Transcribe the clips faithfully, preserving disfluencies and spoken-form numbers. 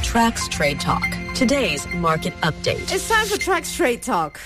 Trax Trade Talk, today's market update. It's time for Trax Trade Talk.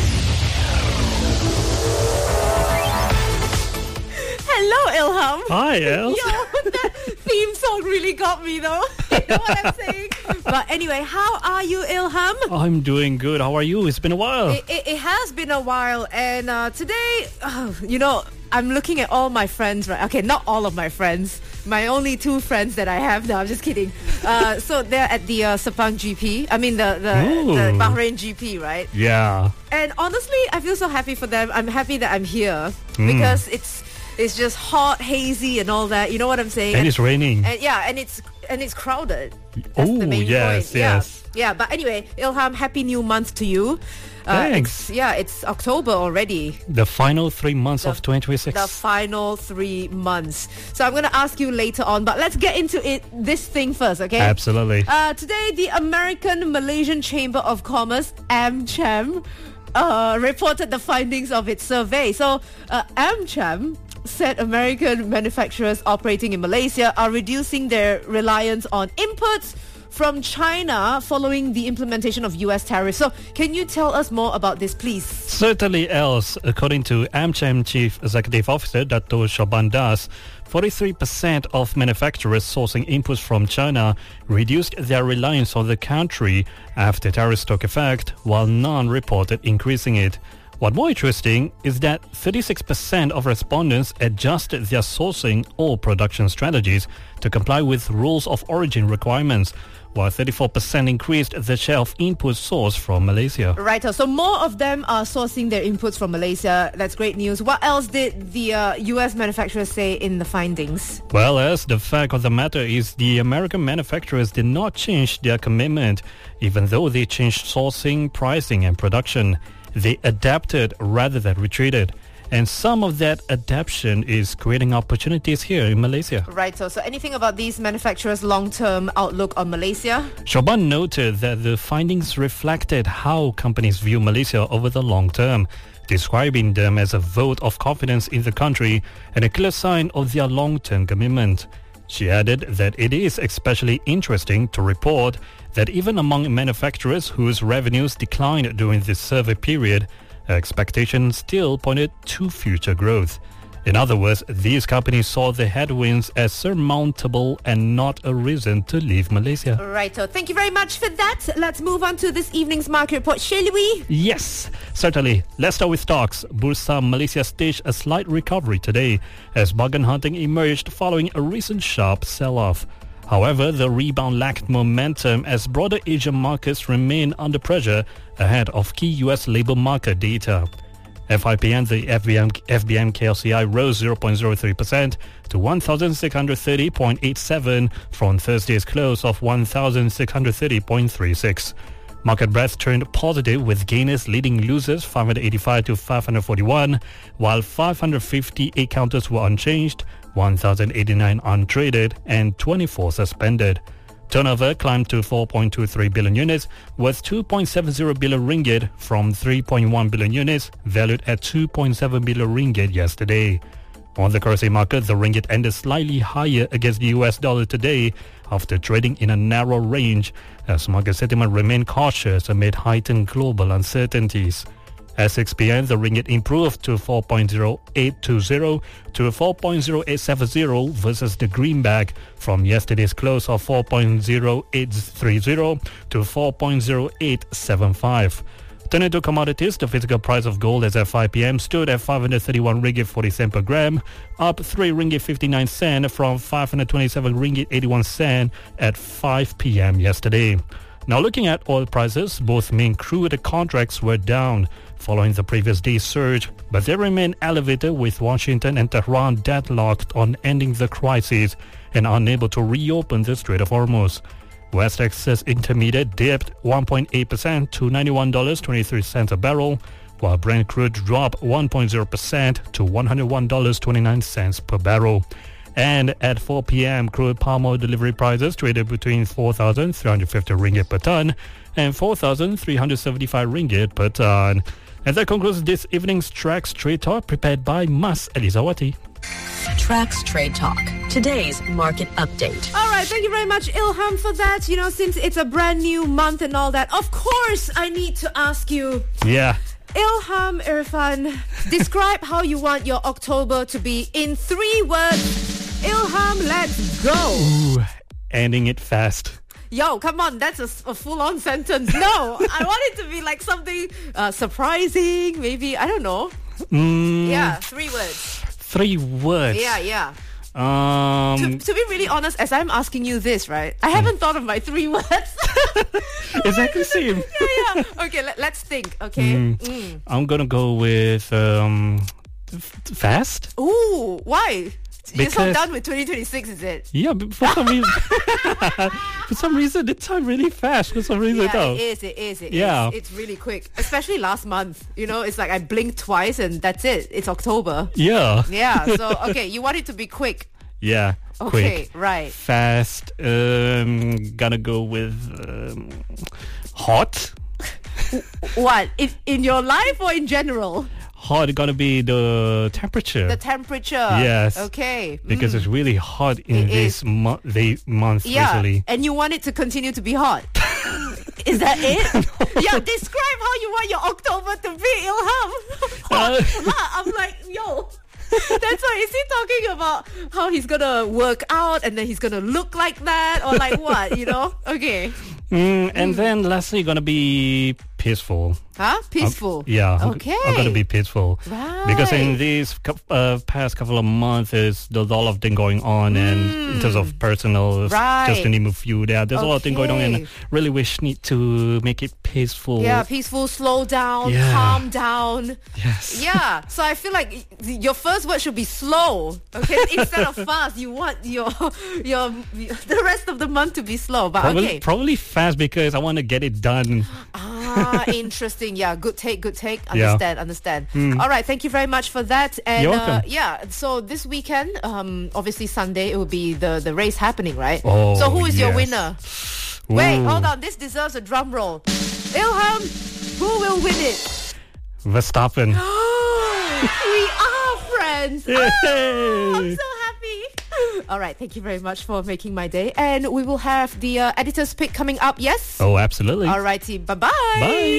Hello, Ilham. Hi, Els. Yo, that theme song really got me, though. You know what I'm saying? But anyway, how are you, Ilham? I'm doing good. How are you? It's been a while. It, it, it has been a while, and uh, today, oh, you know, I'm looking at all my friends, right? Okay, not all of my friends. My only two friends that I have now. I'm just kidding. Uh, so they're at the uh, Sepang G P. I mean, the, the, the Bahrain G P, right? Yeah. And honestly, I feel so happy for them. I'm happy that I'm here Mm. because it's it's just hot, hazy, and all that. You know what I'm saying? And it's raining. And yeah, and it's and it's crowded. That's Oh, the main yes, point. yes. Yeah. yeah, but anyway, Ilham, happy new month to you. Uh, Thanks. It's, yeah, it's October already. The final three months The- of twenty twenty-six. The final three months. So I'm going to ask you later on, but let's get into it. This thing first, okay? Absolutely. Uh, today, the American Malaysian Chamber of Commerce, AmCham, uh, reported the findings of its survey. So, uh, AmCham said American manufacturers operating in Malaysia are reducing their reliance on inputs from China following the implementation of U S tariffs. So, can you tell us more about this, please? Certainly else. According to AmCham Chief Executive Officer Dato' Shoban Das, forty-three percent of manufacturers sourcing inputs from China reduced their reliance on the country after tariffs took effect, while none reported increasing it. What more interesting is that thirty-six percent of respondents adjusted their sourcing or production strategies to comply with rules of origin requirements, while thirty-four percent increased the share of inputs sourced from Malaysia. Right, so more of them are sourcing their inputs from Malaysia. That's great news. What else did the uh, U S manufacturers say in the findings? Well, as the fact of the matter is the American manufacturers did not change their commitment, even though they changed sourcing, pricing and production. They adapted rather than retreated. And some of that adaptation is creating opportunities here in Malaysia. Right, so, so anything about these manufacturers' long-term outlook on Malaysia? Shoban noted that the findings reflected how companies view Malaysia over the long term, describing them as a vote of confidence in the country and a clear sign of their long-term commitment. She added that it is especially interesting to report that even among manufacturers whose revenues declined during this survey period, expectations still pointed to future growth. In other words, these companies saw the headwinds as surmountable and not a reason to leave Malaysia. Right, so thank you very much for that. Let's move on to this evening's market report, shall we? Yes, certainly. Let's start with stocks. Bursa Malaysia staged a slight recovery today as bargain hunting emerged following a recent sharp sell-off. However, the rebound lacked momentum as broader Asian markets remain under pressure ahead of key U S labour market data. F I P N, the F B M, F B M K L C I rose zero point zero three percent to one thousand six hundred thirty point eight seven from Thursday's close of one thousand six hundred thirty point three six. Market breadth turned positive with gainers leading losers five hundred eighty-five to five hundred forty-one, while five hundred fifty-eight counters were unchanged, one thousand eighty-nine untraded and twenty-four suspended. Turnover climbed to four point two three billion units, worth two point seven zero billion ringgit from three point one billion units, valued at two point seven billion ringgit yesterday. On the currency market, the ringgit ended slightly higher against the U S dollar today after trading in a narrow range as market sentiment remained cautious amid heightened global uncertainties. At six p.m., the ringgit improved to four point zero eight two zero to four point zero eight seven zero versus the greenback from yesterday's close of four point zero eight three zero to four point zero eight seven five. Turning to commodities, the physical price of gold as at five p.m. stood at five hundred thirty-one ringgit forty cent per gram, up three ringgit fifty-nine cent from five hundred twenty-seven ringgit eighty-one cent at five p.m. yesterday. Now looking at oil prices, both main crude contracts were down following the previous day's surge, but they remain elevated with Washington and Tehran deadlocked on ending the crisis and unable to reopen the Strait of Hormuz. West Texas Intermediate dipped one point eight percent to ninety-one dollars and twenty-three cents a barrel, while Brent crude dropped one point zero percent to one hundred one dollars and twenty-nine cents per barrel. And at four p.m., crude palm oil delivery prices traded between four thousand three hundred fifty ringgit per ton and four thousand three hundred seventy-five ringgit per ton. And that concludes this evening's Track Straight Talk prepared by Mas Elizawati. Tracks Trade Talk. Today's market update. All right, thank you very much, Ilham, for that. You know, since it's a brand new month and all that, of course, I need to ask you, Yeah. Ilham Irfan, describe how you want your October to be in three words. Ilham, let's go. Ooh, ending it fast. Yo, come on, that's a, a full-on sentence. No, I want it to be like something uh, surprising, maybe, I don't know. Mm, Yeah, three words. Three words. Yeah, yeah. Um, To, to be really honest, as I'm asking you this, right, I haven't thought of my three words. exactly same. yeah, yeah. Okay, let, let's think, okay? Mm. Mm. I'm gonna go with um, f- fast. Ooh, why? You're so Because- done with twenty twenty-six, is it? Yeah, but for some reason, for some reason, it's time really fast. For some reason, Yeah, though. it is, it is, it Yeah. is. It's really quick. Especially last month. You know, it's like I blinked twice and that's it. It's October. Yeah. Yeah, so, okay, you want it to be quick. Yeah. Okay, Quick. right. Fast. Um, gonna go with um, hot. What? In, in your life or in general? Hot gonna be the temperature. The temperature. Yes. Okay. because Mm. it's really hot in It this mo- they month Yeah, recently. and you want it to continue to be hot. Is that it? Yeah, describe how you want your October to be, Ilham. Hot. Uh, Hot. I'm like, yo. That's why, is he talking about how he's gonna work out and then he's gonna look like that or like what, you know? Okay. Mm, and then lastly, gonna be peaceful. Huh? Peaceful. Yeah. I'm- Okay. I'm gonna be peaceful. Because in Right. these cou- uh, past couple of months, there's, there's a lot of thing going on, and in terms of personal, Right. just to name a few, there, there's a lot of thing going on, and I Okay. really wish need to make it peaceful. Yeah, peaceful, slow down, Yeah. calm down. Yes. Yeah, so I feel like y- your first word should be slow. Okay, instead of fast, you want your your the rest of the month to be slow. But Probably, okay, probably fast because I want to get it done. ah, interesting. Yeah, good take, good take. Yeah. Understand, understand. All right, thank you very much for that. And You're uh, welcome. yeah, so this weekend, um, obviously Sunday, it will be the the race happening, right? Oh, so who is your yes. winner? Wait, Ooh. hold on. This deserves a drum roll. Ilham, who will win it? Verstappen. We are friends. Yay. Oh, I'm so happy. All right, thank you very much for making my day. And we will have the uh, editor's pick coming up, yes? Oh, absolutely. All righty, bye-bye. Bye.